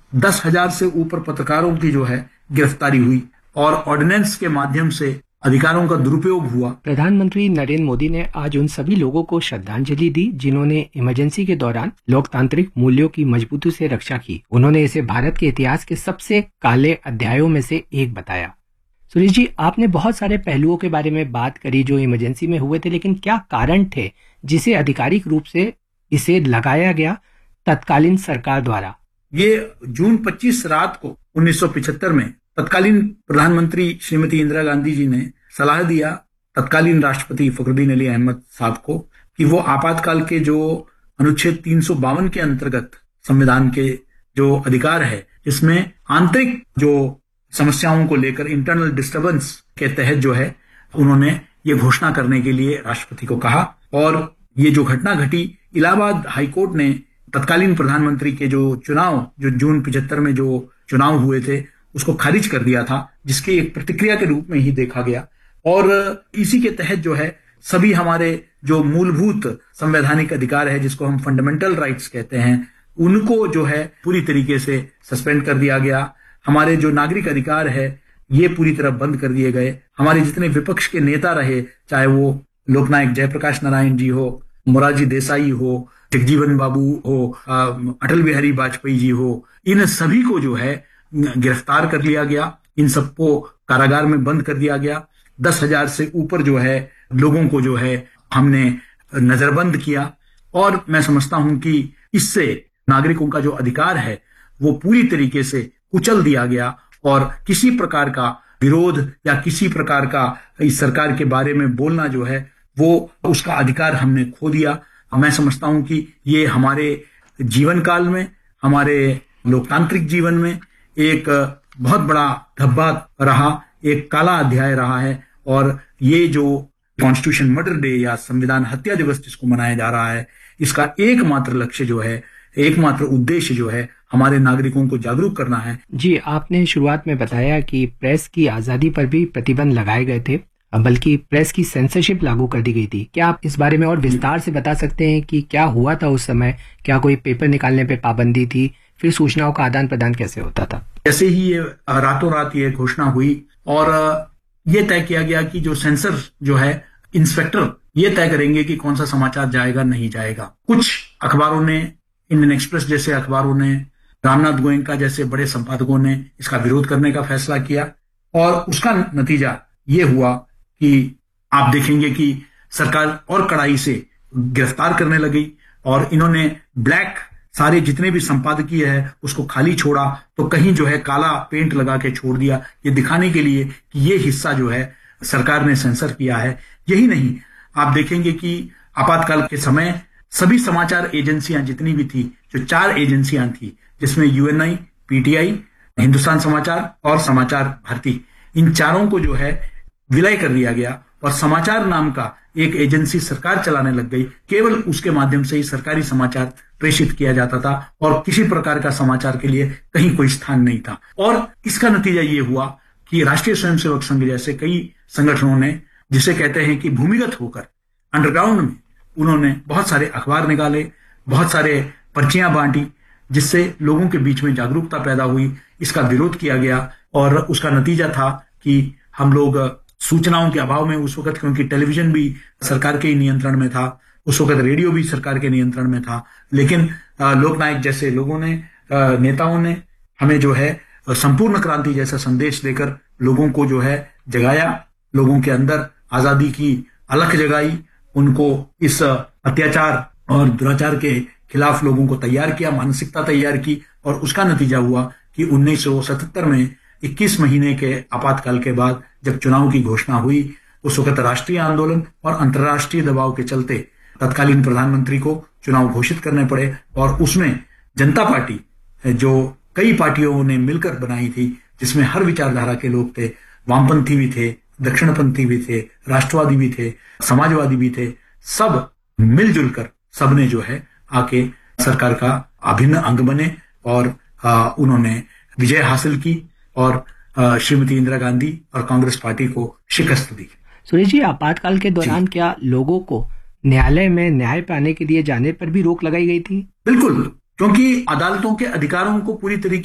10,000 से ऊपर पत्रकारों की जो है गिरफ्तारी हुई और ऑर्डिनेंस के माध्यम से अधिकारों का दुरुपयोग हुआ। प्रधानमंत्री नरेंद्र मोदी ने आज उन सभी लोगों को श्रद्धांजलि दी जिन्होंने इमरजेंसी के दौरान लोकतांत्रिक मूल्यों की मजबूती से रक्षा की। उन्होंने इसे भारत के इतिहास के सबसे काले अध्यायों में से एक बताया। सुरेश जी, आपने बहुत सारे पहलुओं के बारे में बात करी जो इमरजेंसी में हुए थे, लेकिन क्या कारण थे जिसे आधिकारिक रूप से इसे लगाया गया तत्कालीन सरकार द्वारा? ये जून 25 रात को 1975 में तत्कालीन प्रधानमंत्री श्रीमती इंदिरा गांधी जी ने सलाह दिया तत्कालीन राष्ट्रपति फखरुद्दीन अली अहमद साहब को कि वो आपातकाल के जो अनुच्छेद 352 के अंतर्गत संविधान के जो अधिकार है, जिसमें आंतरिक जो समस्याओं को लेकर इंटरनल डिस्टर्बेंस के तहत जो है उन्होंने ये घोषणा करने के लिए राष्ट्रपति को कहा। और ये जो घटना घटी, इलाहाबाद हाईकोर्ट ने तत्कालीन प्रधानमंत्री के जो चुनाव जो जून 75 में जो चुनाव हुए थे उसको खारिज कर दिया था, जिसके एक प्रतिक्रिया के रूप में ही देखा गया। और इसी के तहत जो है सभी हमारे जो मूलभूत संवैधानिक अधिकार है, जिसको हम फंडामेंटल राइट्स कहते हैं, उनको जो है पूरी तरीके से सस्पेंड कर दिया गया। हमारे जो नागरिक अधिकार है ये पूरी तरह बंद कर दिए गए। हमारे जितने विपक्ष के नेता रहे, चाहे वो लोकनायक जयप्रकाश नारायण जी हो, मोरारजी देसाई हो, जगजीवन बाबू हो, अटल बिहारी वाजपेयी जी हो, इन सभी को जो है गिरफ्तार कर लिया गया। इन सबको कारागार में बंद कर दिया गया। 10,000 से ऊपर जो है लोगों को जो है हमने नजरबंद किया। और मैं समझता हूं कि इससे नागरिकों का जो अधिकार है वो पूरी तरीके से कुचल दिया गया और किसी प्रकार का विरोध या किसी प्रकार का इस सरकार के बारे में बोलना जो है वो उसका अधिकार हमने खो दिया। मैं समझता हूं कि ये हमारे जीवन काल में, हमारे लोकतांत्रिक जीवन में एक बहुत बड़ा धब्बा रहा, एक काला अध्याय रहा है। और ये जो कॉन्स्टिट्यूशन मर्डर डे या संविधान हत्या दिवस जिसको मनाया जा रहा है, इसका एकमात्र लक्ष्य जो है, एकमात्र उद्देश्य जो है हमारे नागरिकों को जागरूक करना है। जी, आपने शुरुआत में बताया कि प्रेस की आजादी पर भी प्रतिबंध लगाए गए थे, बल्कि प्रेस की सेंसरशिप लागू कर दी गई थी। क्या आप इस बारे में और विस्तार से बता सकते हैं कि क्या हुआ था उस समय? क्या कोई पेपर निकालने पे पाबंदी थी? फिर सूचनाओं का आदान प्रदान कैसे होता था? जैसे ही ये रातों रात ये घोषणा हुई और ये तय किया गया कि जो सेंसर जो है, इंस्पेक्टर ये तय करेंगे कि कौन सा समाचार जाएगा नहीं जाएगा। कुछ अखबारों ने, इंडियन एक्सप्रेस जैसे अखबारों ने, रामनाथ गोयनका जैसे बड़े संपादकों ने इसका विरोध करने का फैसला किया और उसका नतीजा ये हुआ कि आप देखेंगे कि सरकार और कड़ाई से गिरफ्तार करने लगी और इन्होंने ब्लैक सारे जितने भी संपादकीय है उसको खाली छोड़ा, तो कहीं जो है काला पेंट लगा के छोड़ दिया, ये दिखाने के लिए कि ये हिस्सा जो है सरकार ने सेंसर किया है। यही नहीं, आप देखेंगे कि आपातकाल के समय सभी समाचार एजेंसियां जितनी भी थी, जो 4 एजेंसियां थी, जिसमें यूएनआई, पीटीआई, हिंदुस्तान समाचार और समाचार भारती, इन चारों को जो है विलय कर दिया गया और समाचार नाम का एक एजेंसी सरकार चलाने लग गई। केवल उसके माध्यम से ही सरकारी समाचार प्रेषित किया जाता था और किसी प्रकार का समाचार के लिए कहीं कोई स्थान नहीं था। और इसका नतीजा ये हुआ कि राष्ट्रीय स्वयंसेवक संघ जैसे कई संगठनों ने, जिसे कहते हैं कि भूमिगत होकर अंडरग्राउंड में, उन्होंने बहुत सारे अखबार निकाले, बहुत सारे पर्चियां बांटी, जिससे लोगों के बीच में जागरूकता पैदा हुई। इसका विरोध किया गया और उसका नतीजा था कि हम लोग सूचनाओं के अभाव में उस वक्त, क्योंकि टेलीविजन भी सरकार के नियंत्रण में था, उस वक्त रेडियो भी सरकार के नियंत्रण में था, लेकिन लोकनायक जैसे लोगों ने, नेताओं ने हमें जो है संपूर्ण क्रांति जैसा संदेश देकर लोगों को जो है जगाया, लोगों के अंदर आजादी की अलख जगाई, उनको इस अत्याचार और दुराचार के खिलाफ लोगों को तैयार किया, मानसिकता तैयार की। और उसका नतीजा हुआ कि 1977 में 21 महीने के आपातकाल के बाद जब चुनाव की घोषणा हुई, उस वक्त राष्ट्रीय आंदोलन और अंतर्राष्ट्रीय दबाव के चलते तत्कालीन प्रधानमंत्री को चुनाव घोषित करने पड़े। और उसमें जनता पार्टी, जो कई पार्टियों ने मिलकर बनाई थी, जिसमें हर विचारधारा के लोग थे, वामपंथी भी थे, दक्षिणपंथी भी थे, राष्ट्रवादी भी थे, समाजवादी भी थे, सब मिलजुल कर सबने जो है आके सरकार का अभिन्न अंग बने और उन्होंने विजय हासिल की और श्रीमती इंदिरा गांधी और कांग्रेस पार्टी को शिकस्त दी। सुरेश जी, आपातकाल के दौरान क्या लोगों को न्यायालय में न्याय पाने के लिए जाने पर भी रोक लगाई गई थी? बिल्कुल, क्योंकि अदालतों के अधिकारों को पूरी तरीके